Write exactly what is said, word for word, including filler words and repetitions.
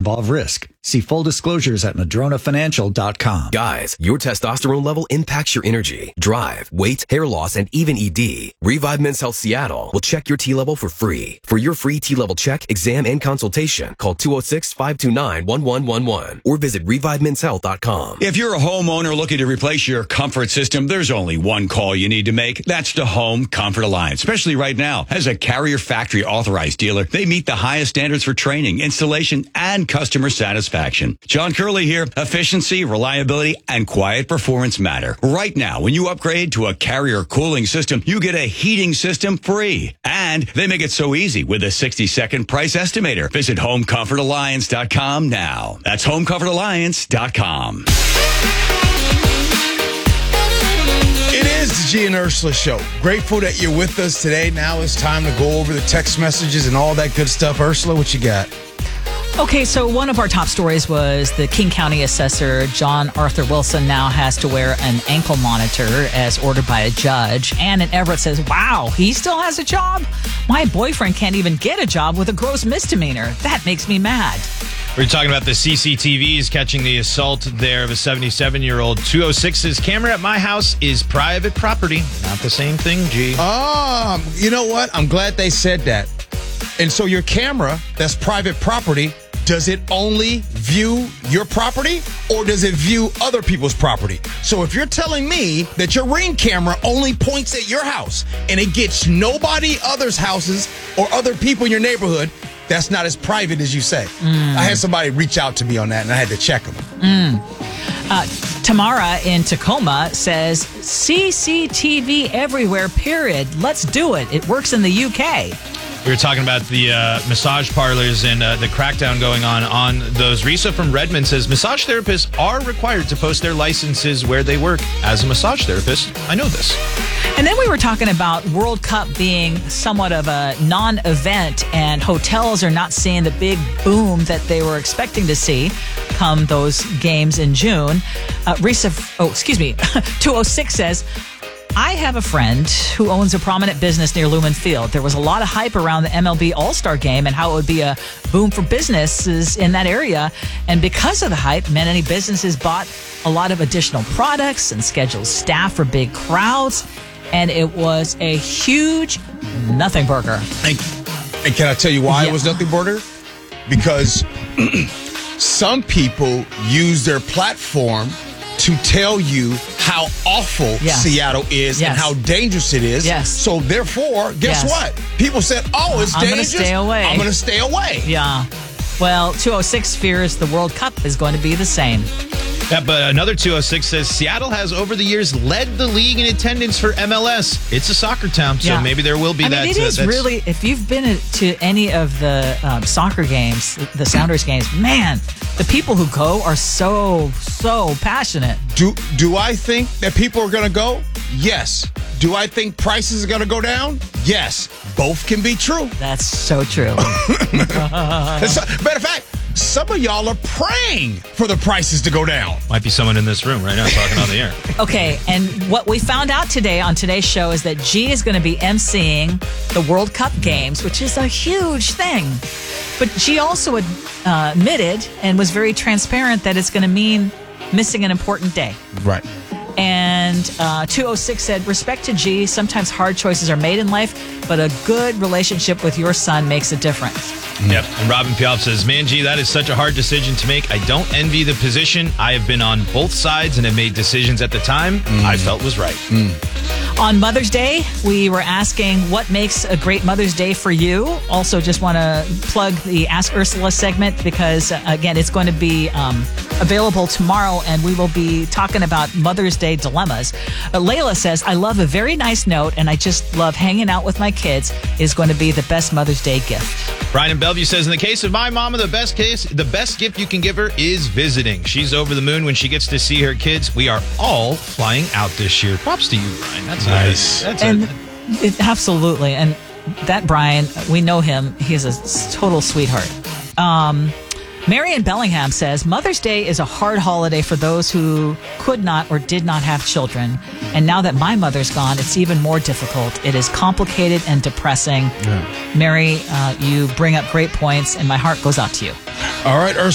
involve risk. See full disclosures at madrona financial dot com. Guys, your testosterone level impacts your energy, drive, weight, hair loss, and even E D. Revive Men's Health Seattle will check your T-level for free. For your free T-level check, exam, and consultation, call two oh six, five two nine, one one one one or visit revive mens health dot com. If you're a homeowner looking to replace your comfort system, there's only one call you need to make. That's to Home Comfort Alliance, especially right now. As a Carrier Factory authorized dealer, they meet the highest standards for training, installation, and customer satisfaction. John Curley here. Efficiency, reliability, and quiet performance matter. Right now, when you upgrade to a Carrier cooling system, you get a heating system free. And they make it so easy with a sixty second price estimator. Visit home comfort alliance dot com now. That's home comfort alliance dot com. It is the G and Ursula Show. Grateful that you're with us today. Now it's time to go over the text messages and all that good stuff. Ursula, what you got? Okay, so one of our top stories was the King County Assessor, John Arthur Wilson, now has to wear an ankle monitor as ordered by a judge. Ann in Everett says, wow, he still has a job? My boyfriend can't even get a job with a gross misdemeanor. That makes me mad. We're talking about the C C T Vs catching the assault there of a seventy-seven-year-old. two oh six says, camera at my house is private property. Not the same thing, G. Um, you know what? I'm glad they said that. And so your camera, that's private property, does it only view your property or does it view other people's property? So if you're telling me that your Ring camera only points at your house and it gets nobody else's houses or other people in your neighborhood, that's not as private as you say. Mm. I had somebody reach out to me on that and I had to check them. Mm. Uh, Tamara in Tacoma says, C C T V everywhere, period. Let's do it. It works in the U K. We were talking about the uh, massage parlors and uh, the crackdown going on on those. Risa from Redmond says, massage therapists are required to post their licenses where they work. As a massage therapist, I know this. And then we were talking about World Cup being somewhat of a non-event, and hotels are not seeing the big boom that they were expecting to see come those games in June. Uh, Risa, oh, excuse me, two oh six says, I have a friend who owns a prominent business near Lumen Field. There was a lot of hype around the M L B All-Star Game and how it would be a boom for businesses in that area. And because of the hype, many businesses bought a lot of additional products and scheduled staff for big crowds. And it was a huge nothing burger. And, and can I tell you why yeah. it was nothing burger? Because some people use their platform to tell you how awful yes. Seattle is yes. and how dangerous it is. Yes. So therefore, guess yes. what? People said, oh, it's I'm dangerous. I'm going to stay away. I'm going to stay away. Yeah. Well, two oh six fears the World Cup is going to be the same. Yeah, but another two oh six says, Seattle has over the years led the league in attendance for M L S. It's a soccer town, so yeah. maybe there will be I that. Mean, it uh, is that's... really, if you've been to any of the um, soccer games, the Sounders games, man, the people who go are so, so passionate. Do, do I think that people are going to go? Yes. Do I think prices are going to go down? Yes. Both can be true. That's so true. As a matter of fact, some of y'all are praying for the prices to go down. Might be someone in this room right now talking on the air. Okay, and what we found out today on today's show is that G is going to be emceeing the World Cup games, which is a huge thing. But G also uh, admitted and was very transparent that it's going to mean missing an important day. Right. And uh, two oh six said, respect to G, sometimes hard choices are made in life, but a good relationship with your son makes a difference. Yep. And Robin Pialp says, man, G, that is such a hard decision to make. I don't envy the position. I have been on both sides and have made decisions at the time mm. I felt was right. Mm. On Mother's Day, we were asking what makes a great Mother's Day for you. Also, just want to plug the Ask Ursula segment because, uh, again, it's going to be um, available tomorrow, and we will be talking about Mother's Day dilemmas. Uh, Layla says, I love a very nice note, and I just love hanging out with my kids. It is going to be the best Mother's Day gift. Brian in Bellevue says, in the case of my mama, the best case, the best gift you can give her is visiting. She's over the moon when she gets to see her kids. We are all flying out this year. Props to you, Brian. That's nice. That's and a- it, absolutely. And that Brian, we know him. He's a total sweetheart. Um, Marion Bellingham says, Mother's Day is a hard holiday for those who could not or did not have children. And now that my mother's gone, it's even more difficult. It is complicated and depressing. Yeah. Mary, uh, you bring up great points, and my heart goes out to you. All right, Ursula.